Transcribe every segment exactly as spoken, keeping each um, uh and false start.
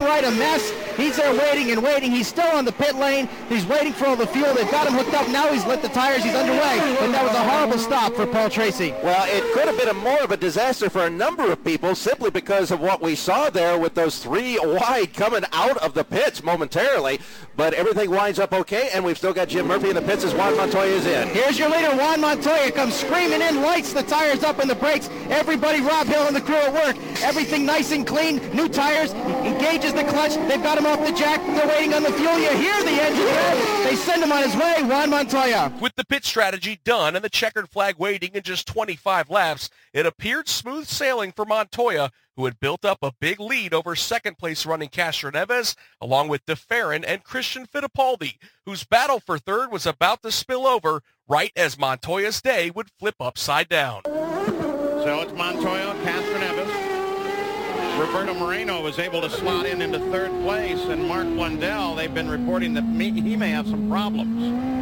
right a mess. He's there waiting and waiting. He's still on the pit lane. He's waiting for all the fuel. They've got him hooked up. Now he's lit the tires. He's underway. But that was a horrible stop for Paul Tracy. Well, it could have been a more of a disaster for a number of people simply because of what we saw there with those three wide coming out of the pits momentarily. But everything winds up okay, and we've still got Jim Murphy in the pits as Juan Montoya is in. Here's your leader, Juan Montoya, comes screaming in, lights the tires up and the brakes. Everybody, Rob Hill and the crew at work. Everything nice and clean, new tires, engages the clutch. They've got him off the jack. They're waiting on the fuel. You hear the engine rev. They send him on his way, Juan Montoya. With the pit strategy done and the checkered flag waiting in just twenty-five laps, it appeared smooth sailing for Montoya, who had built up a big lead over second-place running Castroneves, along with DeFerrin and Christian Fittipaldi, whose battle for third was about to spill over right as Montoya's day would flip upside down. So it's Montoya, Castroneves. Roberto Moreno was able to slot in into third place, and Mark Blundell, they've been reporting that he may have some problems.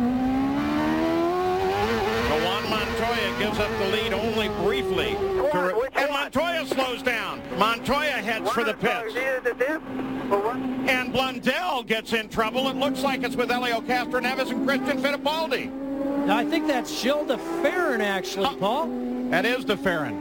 So Juan Montoya gives up the lead only briefly. To, and Montoya slows down. Montoya heads for the pits. And Blundell gets in trouble. It looks like it's with Helio Castroneves and Christian Fittipaldi. Now, I think that's Gilles DeFerrin, actually, huh. Paul. That is DeFerrin.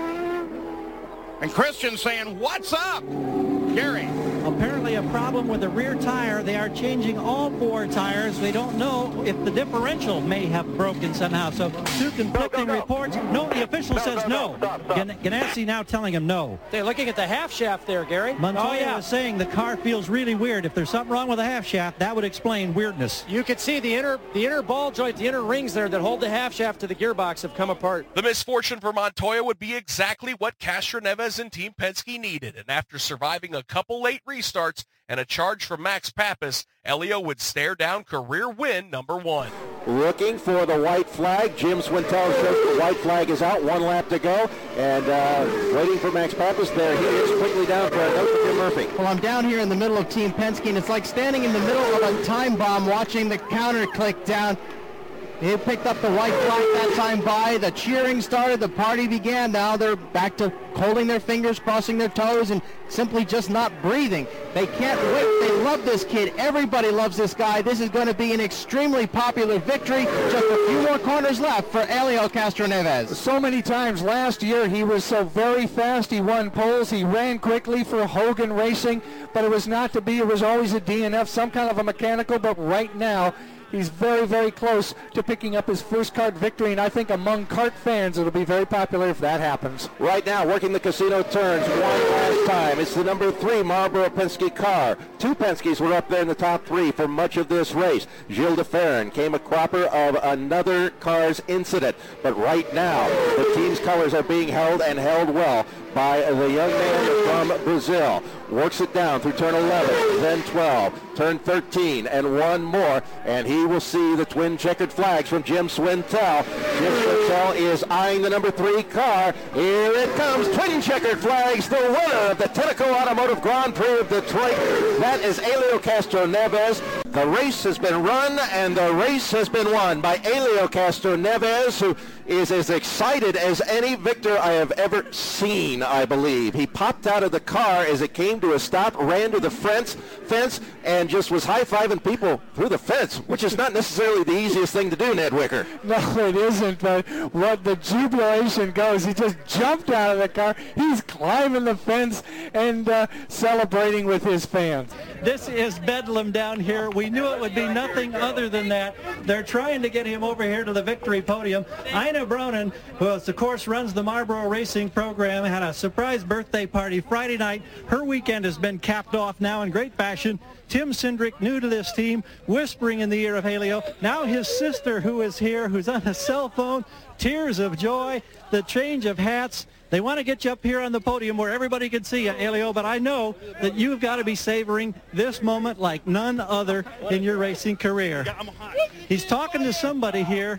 And Christian saying, what's up? Gary. Apparently a problem with the rear tire. They are changing all four tires. They don't know if the differential may have broken somehow. So two conflicting go, go, go. reports. No, the official no, says no. no. Stop, stop. Gan- Ganassi now telling him no. They're looking at the half shaft there, Gary. Montoya oh, yeah. was saying the car feels really weird. If there's something wrong with the half shaft, that would explain weirdness. You could see the inner the inner ball joint, the inner rings there that hold the half shaft to the gearbox have come apart. The misfortune for Montoya would be exactly what Castroneves and Team Penske needed. And after surviving a couple late restarts and a charge from Max Pappas, Helio would stare down career win number one. Looking for the white flag. Jim Swintel shows the white flag is out. One lap to go. And uh, waiting for Max Pappas. There he is, quickly down for a note for Jim Murphy. Well, I'm down here in the middle of Team Penske, and it's like standing in the middle of a time bomb watching the counter click down. They picked up the white flag that time by. The cheering started. The party began. Now they're back to holding their fingers, crossing their toes, and simply just not breathing. They can't wait. They love this kid. Everybody loves this guy. This is going to be an extremely popular victory. Just a few more corners left for Helio Castroneves. So many times last year he was so very fast. He won poles. He ran quickly for Hogan Racing, but it was not to be. It was always a D N F, some kind of a mechanical, but right now he's very, very close to picking up his first kart victory, and I think among kart fans it'll be very popular if that happens. Right now, working the casino turns one last time. It's the number three Marlboro Penske car. Two Penskes were up there in the top three for much of this race. Gilles DeFerrin came a cropper of another car's incident, but right now the team's colors are being held and held well by the young man from Brazil. Works it down through turn eleven, then twelve, turn thirteen, and one more, and he will see the twin checkered flags from Jim Swintel. Jim Swintel is eyeing the number three car. Here it comes, twin checkered flags, the winner of the Tenneco Automotive Grand Prix of Detroit. That is Helio Castroneves. The race has been run, and the race has been won by Helio Castroneves, who is as excited as any victor I have ever seen, I believe. He popped out of the car as it came to a stop, ran to the fence, fence, and just was high-fiving people through the fence, which is not necessarily the easiest thing to do, Ned Wicker. No, it isn't, but what the jubilation goes, he just jumped out of the car. He's climbing the fence and uh, celebrating with his fans. This is bedlam down here. We knew it would be nothing other than that. They're trying to get him over here to the victory podium. Ina Bronin, who of course runs the Marlboro Racing program, had a surprise birthday party Friday night. Her weekend has been capped off now in great fashion. Tim Cindric, new to this team, whispering in the ear of Helio. Now his sister, who is here, who's on a cell phone, tears of joy, the change of hats. They want to get you up here on the podium where everybody can see you, Helio, but I know that you've got to be savoring this moment like none other in your racing career. He's talking to somebody here.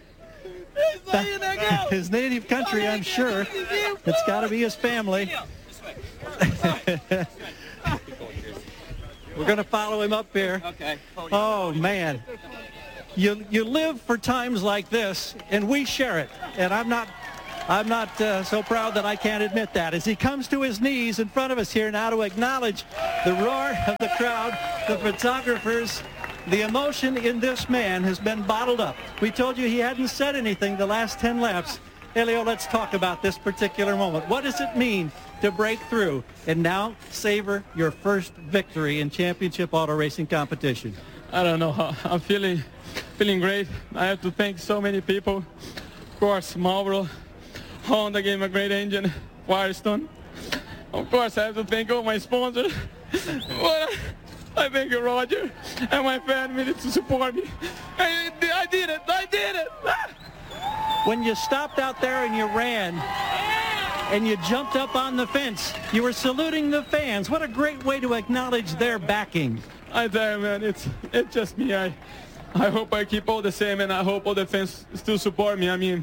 His native country, I'm sure. It's got to be his family. We're going to follow him up here. Oh, man. You, you live for times like this, and we share it. And I'm not I'm not uh, so proud that I can't admit that. As he comes to his knees in front of us here now to acknowledge the roar of the crowd, the photographers, the emotion in this man has been bottled up. We told you he hadn't said anything the last ten laps. Helio, let's talk about this particular moment. What does it mean to break through and now savor your first victory in championship auto racing competition? I don't know how I'm feeling. Feeling great. I have to thank so many people. Of course, Marlboro, Honda gave me a great engine, Firestone. Of course, I have to thank all my sponsors. But I thank you, Roger, and my family to support me. I, I did it. I did it. When you stopped out there and you ran and you jumped up on the fence, you were saluting the fans. What a great way to acknowledge their backing. I tell you, man, it's it's just me. I I hope I keep all the same, and I hope all the fans still support me. I mean,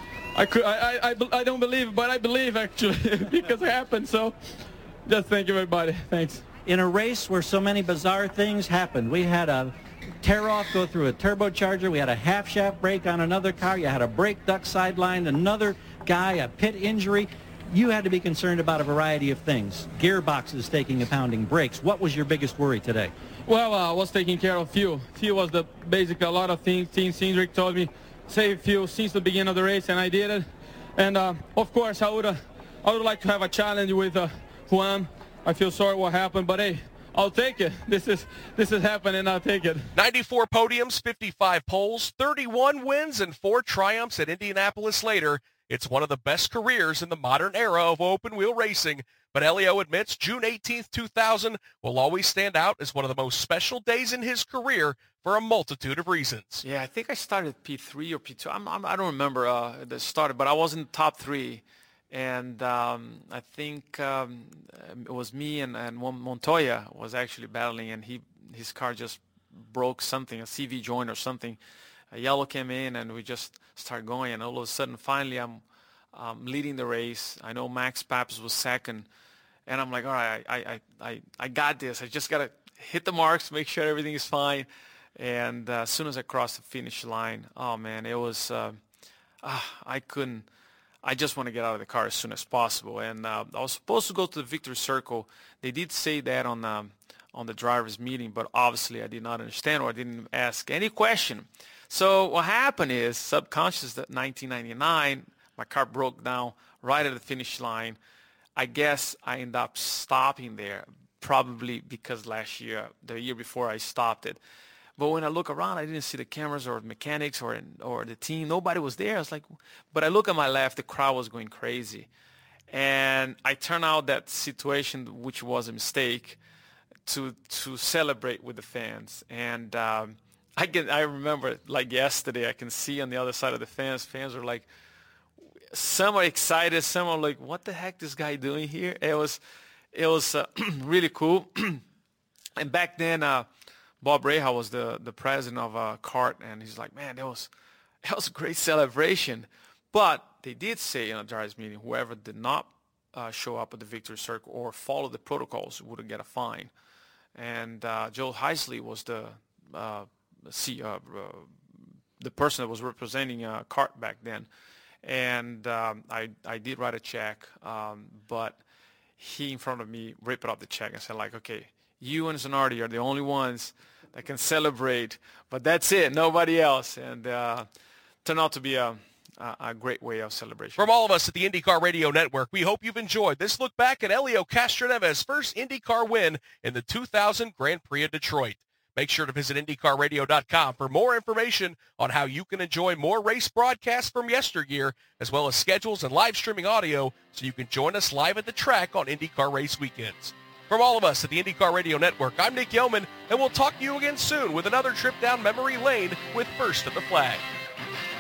I could I I, I, I don't believe, but I believe actually because it happened. So just thank you, everybody. Thanks. In a race where so many bizarre things happened, we had a tear-off go through a turbocharger. We had a half-shaft break on another car. You had a brake duct sideline. Another guy, a pit injury. You had to be concerned about a variety of things. Gearboxes taking a pounding, brakes. What was your biggest worry today? Well, uh, I was taking care of fuel. Fuel was the basically a lot of things. Team Cindric told me save fuel since the beginning of the race, and I did it. And uh, of course, I would uh, I would like to have a challenge with uh, Juan. I feel sorry what happened, but hey, I'll take it. This is this is happening. I'll take it. ninety-four podiums, fifty-five poles, thirty-one wins, and four triumphs at Indianapolis later. It's one of the best careers in the modern era of open-wheel racing. But Helio admits June eighteenth, two thousand will always stand out as one of the most special days in his career for a multitude of reasons. Yeah, I think I started P three or P two. I'm, I'm, I don't remember uh, the started, but I was in top three. And um, I think um, it was me and, and Montoya was actually battling, and he his car just broke something, a C V joint or something. A yellow came in, and we just started going. And all of a sudden, finally, I'm um, leading the race. I know Max Papis was second. And I'm like, all right, I, I, I, I got this. I just got to hit the marks, make sure everything is fine. And uh, as soon as I crossed the finish line, oh, man, it was uh, uh, I couldn't. I just want to get out of the car as soon as possible. And uh, I was supposed to go to the victory circle. They did say that on the, on the driver's meeting, but obviously I did not understand or I didn't ask any question. So what happened is, subconscious that nineteen ninety-nine, my car broke down right at the finish line. I guess I ended up stopping there, probably because last year, the year before, I stopped it. But when I look around, I didn't see the cameras or the mechanics or or the team. Nobody was there. I was like, but I look at my left, the crowd was going crazy. And I turned out that situation, which was a mistake, to to celebrate with the fans. And um, I can I remember like yesterday, I can see on the other side of the fans, fans are like, some are excited, some are like, what the heck is this guy doing here? It was, it was uh, really cool. And back then, uh, Bob Reha was the, the president of uh, CART, and he's like, man, that was, that was a great celebration. But they did say in a driver's meeting, whoever did not uh, show up at the victory circle or follow the protocols would get a fine. And uh, Joe Heisley was the uh, C, uh, uh, the person that was representing uh, CART back then. And um, I, I did write a check, um, but he in front of me ripped up the check and said, like, okay, you and Zanardi are the only ones that can celebrate, but that's it, nobody else. And uh, turned out to be a, a, a great way of celebration. From all of us at the IndyCar Radio Network, we hope you've enjoyed this look back at Helio Castroneves' first IndyCar win in the two thousand Grand Prix of Detroit. Make sure to visit Indy Car Radio dot com for more information on how you can enjoy more race broadcasts from yesteryear, as well as schedules and live streaming audio so you can join us live at the track on IndyCar race weekends. From all of us at the IndyCar Radio Network, I'm Nick Yeoman, and we'll talk to you again soon with another trip down memory lane with First of the Flag.